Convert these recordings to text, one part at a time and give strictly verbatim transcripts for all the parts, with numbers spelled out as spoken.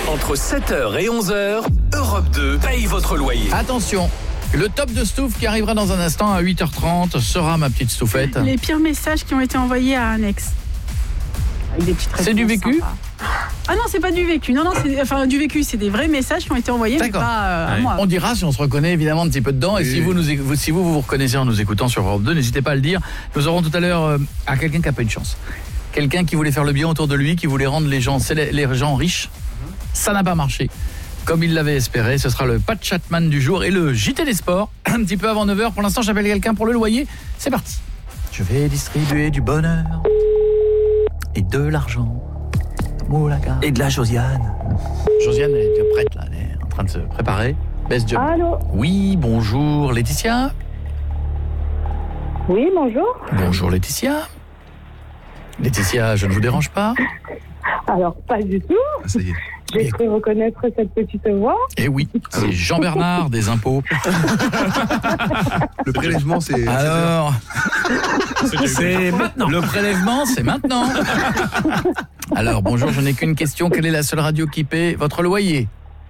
Entre sept heures et onze heures, Europe deux paye votre loyer. Attention, le top de Stouff qui arrivera dans un instant à huit heures trente sera ma petite Stouffette. Les pires messages qui ont été envoyés à un ex. Avec des petites C'est du vécu sympas. Ah non, c'est pas du vécu. Non, non, c'est, enfin du vécu, c'est des vrais messages qui ont été envoyés, D'accord. mais pas euh, à Ouais. moi. On dira si on se reconnaît évidemment un petit peu dedans. Et Oui. si vous, nous, éc- si vous, vous vous reconnaissez en nous écoutant sur Europe deux, n'hésitez pas à le dire. Nous aurons tout à l'heure euh, à quelqu'un qui n'a pas eu de chance. Quelqu'un qui voulait faire le bien autour de lui, qui voulait rendre les gens, célè- les gens riches. Ça n'a pas marché. Comme il l'avait espéré, ce sera le Pat Chatman du jour et le J T des sports, un petit peu avant neuf heures. Pour l'instant, j'appelle quelqu'un pour le loyer. C'est parti. Je vais distribuer du bonheur et de l'argent. Moulaga. Et de la Josiane. Josiane, elle est déjà prête là, elle est en train de se préparer. Best job. Allô? Oui, bonjour Laetitia. Oui, bonjour. Bonjour Laetitia. Laetitia, je ne vous dérange pas? Alors, pas du tout. Ah, ça y est. J'ai cru reconnaître cette petite voix. Eh oui, c'est Jean-Bernard des impôts. Le prélèvement, c'est... Alors, c'est maintenant. Le prélèvement, c'est maintenant. Alors, bonjour, je n'ai qu'une question. Quelle est la seule radio qui paie votre loyer?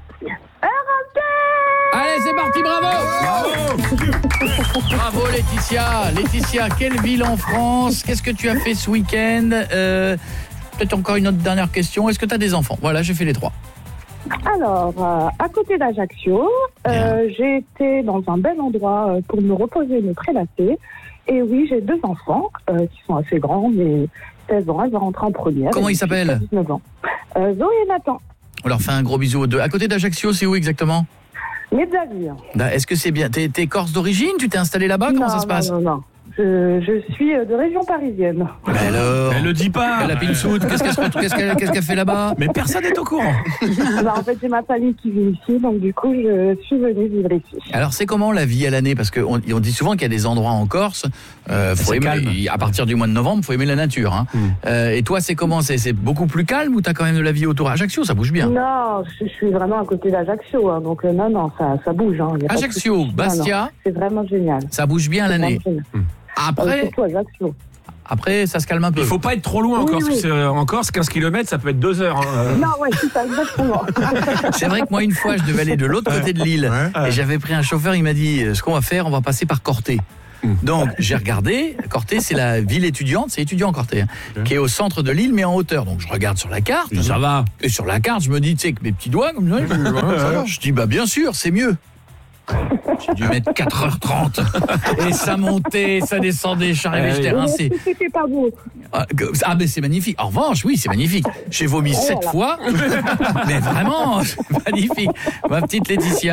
Allez, c'est parti, bravo. Bravo Laetitia. Laetitia, quelle ville en France? Qu'est-ce que tu as fait ce week-end? euh, Peut-être encore une autre dernière question. Est-ce que tu as des enfants? Voilà, j'ai fait les trois. Alors, euh, à côté d'Ajaccio, euh, j'ai été dans un bel endroit euh, pour me reposer et me prélasser. Et oui, j'ai deux enfants euh, qui sont assez grands, mais seize ans, elles vont rentrer en première. Comment Et ils s'appellent? dix-neuf ans. Euh, Zoé et Nathan. On leur fait un gros bisou aux deux. À côté d'Ajaccio, c'est où exactement? Mezzaville. Bah, est-ce que c'est bien? T'es, t'es corse d'origine? Tu t'es installé là-bas? Comment non, ça se passe? Non, non, non. Je, je suis euh, de région parisienne. Mais alors? Elle le dit pas. La pinsoute, qu'est-ce qu'elle, se- qu'est-ce qu'elle, qu'est-ce qu'elle fait là-bas? Mais personne n'est au courant. Alors, en fait, j'ai ma famille qui vit ici, donc du coup, je suis venue vivre ici. Alors c'est comment la vie à l'année? Parce qu'on on dit souvent qu'il y a des endroits en Corse, euh, faut C'est aimer, calme. à partir du mois de novembre, il faut aimer la nature. Hein. Mm. Euh, et toi, c'est comment? c'est, c'est beaucoup plus calme ou t'as quand même de la vie autour? Ajaccio, ça bouge bien. Non, je, je suis vraiment à côté d'Ajaccio, hein, donc euh, non, non, ça, ça bouge. Hein, y a pas de Ajaccio, souci. Non, Bastia, non, c'est vraiment génial. ça bouge bien à C'est l'année. vraiment génial. Euh, Après, surtout Ajaccio. après, ça se calme un peu. Il faut pas être trop loin Oui, encore, parce que oui. c'est, euh, en Corse, quinze kilomètres, ça peut être deux heures. hein. Non, ouais, c'est ça, exactement. C'est vrai que moi, une fois, je devais aller de l'autre côté de l'île. Ouais. Et j'avais pris un chauffeur, il m'a dit, euh, ce qu'on va faire, on va passer par Corté. Mm. Donc, j'ai regardé. Corté, c'est la ville étudiante, c'est étudiant Corté, hein, qui est au centre de l'île, mais en hauteur. Donc, je regarde sur la carte. Ça va. Et sur la carte, je me dis, tu sais, avec mes petits doigts, comme ça, je, je dis, bah, bien sûr, c'est mieux. J'ai dû mettre quatre heures trente. Et ça montait, ça descendait, je suis arrivé, Eh j'étais Mais rincé. c'était pas beau. Ah, que- ah, mais c'est magnifique. En revanche, oui, c'est magnifique. J'ai vomi sept fois. Mais vraiment, c'est magnifique. Ma petite Laetitia.